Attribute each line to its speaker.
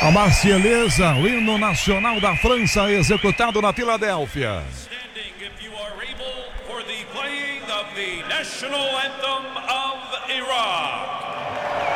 Speaker 1: A Marselhesa, o hino nacional da França, executado na Filadélfia.
Speaker 2: The national anthem of Iraq.